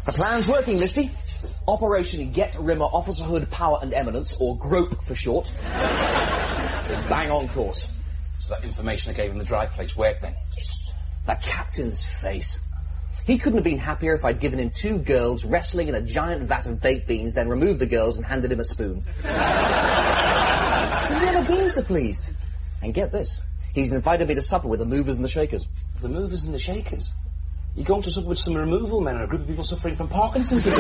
The plan's working, Listy. Operation Get Rimmer Officerhood Power and Eminence, or GROPE for short, is bang on course. So that information I gave him the dry place worked then? The captain's face. He couldn't have been happier if I'd given him 2 girls wrestling in a giant vat of baked beans, then removed the girls and handed him a spoon. He's never been so pleased. And get this, he's invited me to supper with the movers and the shakers. The movers and the shakers? You're going to supper with some removal men and a group of people suffering from Parkinson's disease?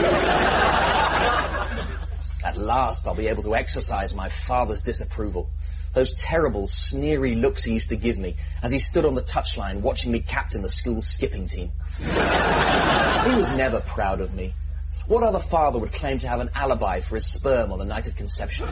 At last I'll be able to exercise my father's disapproval. Those terrible, sneery looks he used to give me as he stood on the touchline watching me captain the school's skipping team. He was never proud of me. What other father would claim to have an alibi for his sperm on the night of conception?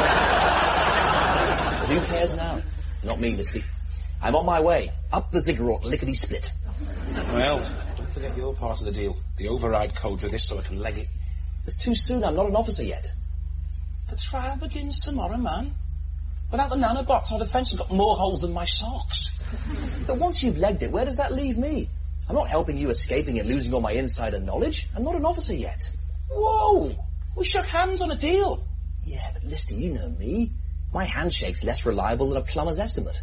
But who cares now? Not me, Listy. I'm on my way, up the ziggurat, lickety-split. Well, don't forget your part of the deal. The override code for this so I can leg it. It's too soon, I'm not an officer yet. The trial begins tomorrow, man. Without the nanobots, our defence has got more holes than my socks. But once you've legged it, where does that leave me? I'm not helping you escaping and losing all my insider knowledge. I'm not an officer yet. Whoa! We shook hands on a deal. Yeah, but Listy, you know me. My handshake's less reliable than a plumber's estimate.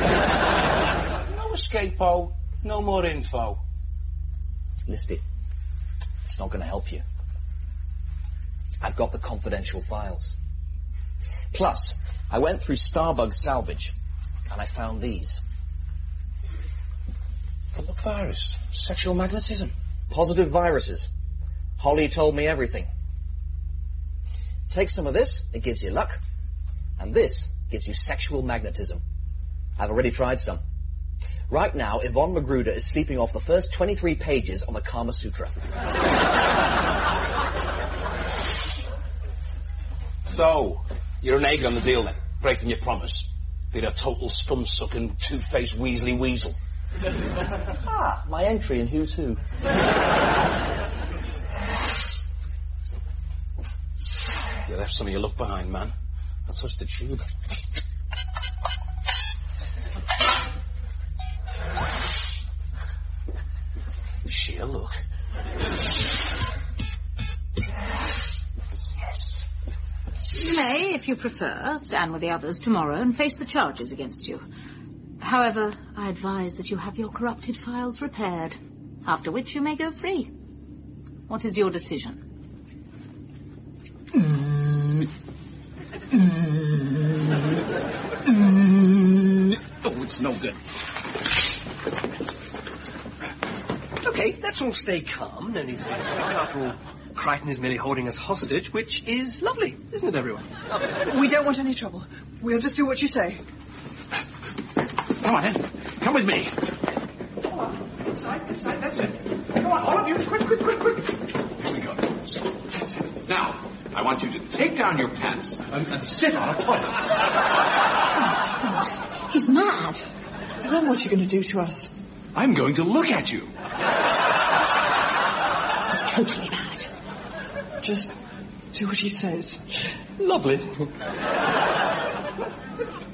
No escape-o. No more info. Listy, it's not going to help you. I've got the confidential files. Plus, I went through Starbug Salvage, and I found these. The look virus. Sexual magnetism. Positive viruses. Holly told me everything. Take some of this, it gives you luck. And this gives you sexual magnetism. I've already tried some. Right now, Yvonne Magruder is sleeping off the first 23 pages on the Kama Sutra. So, you're an egg on the deal then, breaking your promise. Being a total scum-sucking, two-faced Weasley weasel. Ah, my entry in Who's Who. You left some of your luck behind, man. I touched the tube. Sheer luck. Yes. You may, if you prefer, stand with the others tomorrow and face the charges against you. However, I advise that you have your corrupted files repaired, after which you may go free. What is your decision? Oh, it's no good. Okay, let's all stay calm. No need to be worried. After all, Crichton is merely holding us hostage, which is lovely, isn't it, everyone? We don't want any trouble. We'll just do what you say. Come on, then. Come with me. Come on. Inside, that's it. Come on, all of you. Quick. Here we go. Now, I want you to take down your pants and sit on a toilet. God, he's mad. And then what's he going to do to us? I'm going to look at you. He's totally mad. Just do what he says. Lovely.